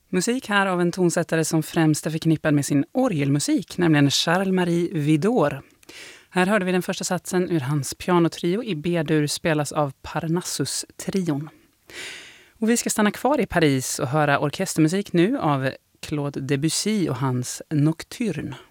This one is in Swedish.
Musik här av en tonsättare som främst är förknippad med sin orgelmusik, nämligen Charles-Marie Widor. Här hörde vi den första satsen ur hans pianotrio i B-dur spelas av Parnassus-trion. Och vi ska stanna kvar i Paris och höra orkestermusik nu av Claude Debussy och hans Nocturne.